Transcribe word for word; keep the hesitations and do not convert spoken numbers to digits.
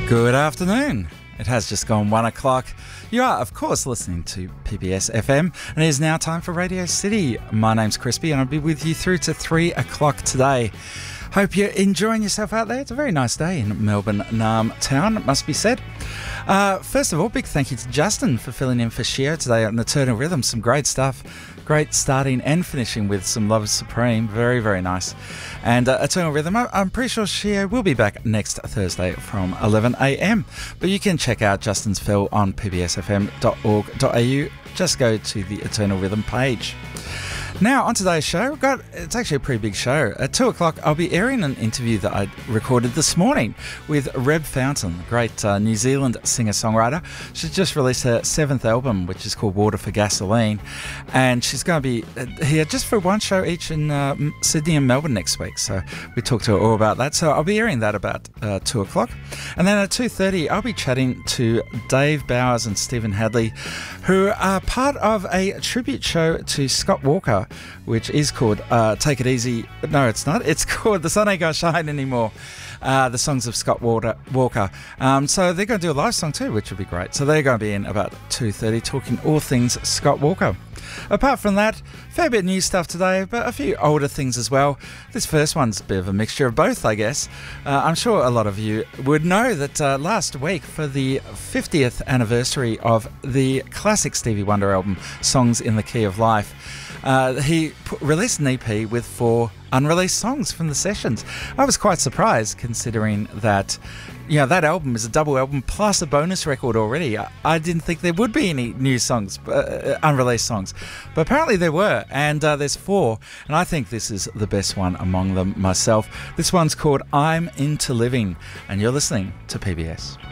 Good afternoon. It has just gone one o'clock. You are, of course, listening to P B S F M, and it is now time for Radio City. My name's Crispy, and I'll be with you through to three o'clock today. Hope you're enjoying yourself out there. It's a very nice day in Melbourne, Naarm town, it must be said. Uh, first of all, big thank you to Justin for filling in for Shio today on Eternal Rhythm. Some great stuff. Great starting and finishing with some Love Supreme. Very, very nice. And uh, Eternal Rhythm, I'm pretty sure Shio will be back next Thursday from eleven a m. But you can check out Justin's fill on p b s f m dot org dot a u. Just go to the Eternal Rhythm page. Now, on today's show, we've got, it's actually a pretty big show. At two o'clock, I'll be airing an interview that I recorded this morning with Reb Fountain, the great uh, New Zealand singer-songwriter. She's just released her seventh album, which is called Water for Gasoline. And she's going to be uh, here just for one show each in uh, Sydney and Melbourne next week. So we talked to her all about that. So I'll be airing that about uh, two o'clock. And then at two thirty, I'll be chatting to Dave Bowers and Stephen Hadley, who are part of a tribute show to Scott Walker, which is called uh, Take It Easy. No, it's not. It's called The Sun Ain't Gonna Shine Anymore. Uh, the songs of Scott Walker. Um, so they're going to do a live song too, which would be great. So they're going to be in about two thirty talking all things Scott Walker. Apart from that, fair bit of new stuff today, but a few older things as well. This first one's a bit of a mixture of both, I guess. Uh, I'm sure a lot of you would know that uh, last week, for the fiftieth anniversary of the classic Stevie Wonder album, Songs in the Key of Life, Uh, he put, released an E P with four unreleased songs from the sessions. I was quite surprised, considering that, you know, that album is a double album plus a bonus record already. I, I didn't think there would be any new songs, uh, unreleased songs, but apparently there were, and uh, there's four, and I think this is the best one among them myself. This one's called I'm Into Living, and you're listening to P B S.